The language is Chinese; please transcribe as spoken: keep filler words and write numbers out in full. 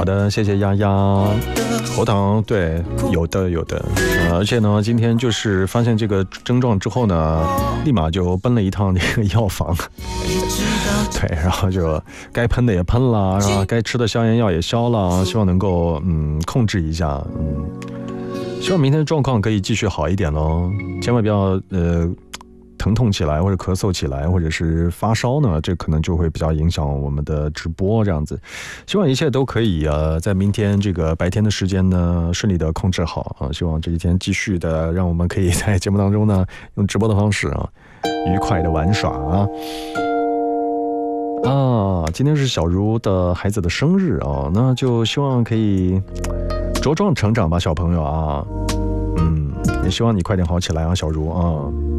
好的，谢谢丫丫。喉糖，对，有的有的、呃，而且呢，今天就是发现这个症状之后呢，立马就奔了一趟那个药房，对，然后就该喷的也喷了，然后该吃的消炎药也消了，希望能够嗯控制一下，嗯，希望明天的状况可以继续好一点咯，千万不要呃。疼痛起来或者咳嗽起来或者是发烧呢，这可能就会比较影响我们的直播这样子，希望一切都可以呃在明天这个白天的时间呢顺利的控制好啊，希望这一天继续的让我们可以在节目当中呢用直播的方式啊愉快的玩耍啊。啊，今天是小茹的孩子的生日啊，那就希望可以茁壮成长吧，小朋友啊，嗯，也希望你快点好起来啊，小茹啊。